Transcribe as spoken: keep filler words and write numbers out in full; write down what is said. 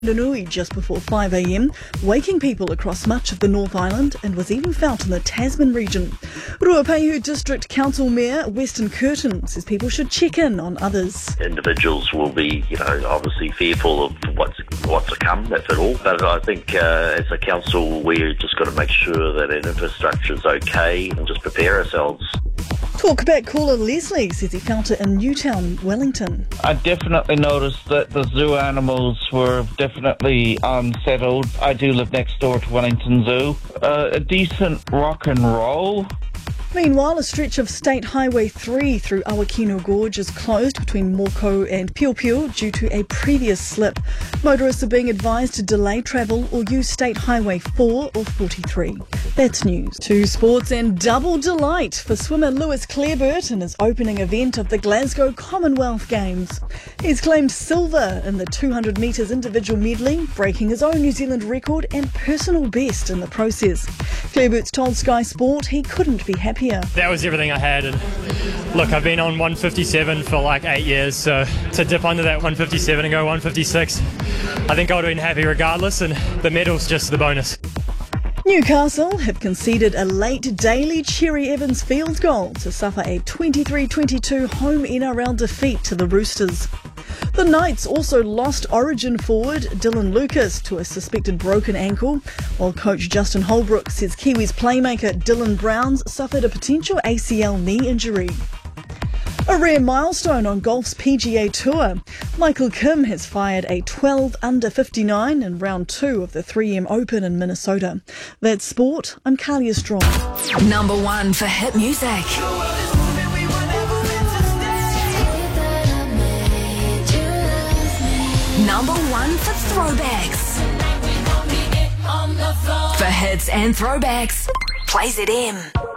Ranui just before five a m, waking people across much of the North Island and was even felt in the Tasman region. Ruapehu District Council Mayor Weston Curtin says people should check in on others. Individuals will be, you know, obviously fearful of what's what's to come, that's it all. But I think uh, as a council, we're just got to make sure that our infrastructure is okay and just prepare ourselves. Talkback caller Leslie says he felt it in Newtown, Wellington. I definitely noticed that the zoo animals were definitely unsettled. I do live next door to Wellington Zoo. Uh, a decent rock and roll. Meanwhile, a stretch of State Highway three through Awakino Gorge is closed between Moko and Pio Pio due to a previous slip. Motorists are being advised to delay travel or use State Highway four or forty-three. That's news. To sports and double delight for swimmer Lewis Clareburt in his opening event of the Glasgow Commonwealth Games. He's claimed silver in the two hundred metres individual medley, breaking his own New Zealand record and personal best in the process. Clareburt's told Sky Sport he couldn't be happier. That was everything I had, and look, I've been on one fifty-seven for like eight years, so to dip under that one fifty-seven and go one fifty-six, I think I would have been happy regardless, and the medal's just the bonus. Newcastle have conceded a late Daly Cherry Evans field goal to suffer a twenty-three twenty-two home N R L defeat to the Roosters. The Knights also lost Origin forward Dylan Lucas to a suspected broken ankle, while coach Justin Holbrook says Kiwis playmaker Dylan Browns suffered a potential A C L knee injury. A rare milestone on golf's P G A Tour. Michael Kim has fired a twelve under fifty-nine in round two of the three M Open in Minnesota. That's sport. I'm Kalia Strong. Number one for hit music. Number one for throwbacks. For hits and throwbacks, Plays it in.